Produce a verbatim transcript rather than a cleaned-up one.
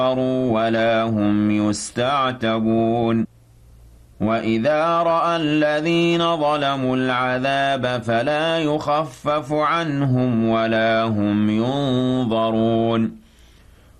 ولا هم يستعتبون وإذا رأى الذين ظلموا العذاب فلا يخفف عنهم ولا هم ينظرون